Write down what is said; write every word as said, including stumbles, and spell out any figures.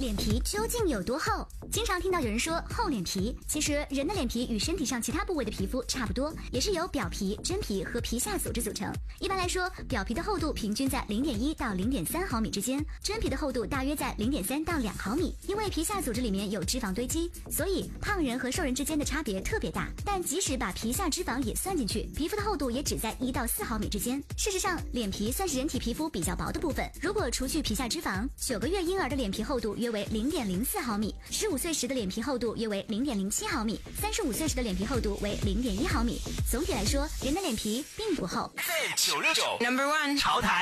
脸皮究竟有多厚？经常听到有人说厚脸皮，其实人的脸皮与身体上其他部位的皮肤差不多，也是由表皮、真皮和皮下组织组成。一般来说，表皮的厚度平均在 零点一到零点三毫米之间，真皮的厚度大约在 零点三到两毫米。因为皮下组织里面有脂肪堆积，所以胖人和瘦人之间的差别特别大。但即使把皮下脂肪也算进去，皮肤的厚度也只在一到四毫米之间。事实上，脸皮算是人体皮肤比较薄的部分。如果除去皮下脂肪，九个月婴儿的脸皮厚度约为 零点零四毫米，十五岁时的脸皮厚度约为 零点零七毫米，三十五岁时的脸皮厚度为 零点一毫米。总体来说，人的脸皮并不厚。 九六九 Number One 潮台。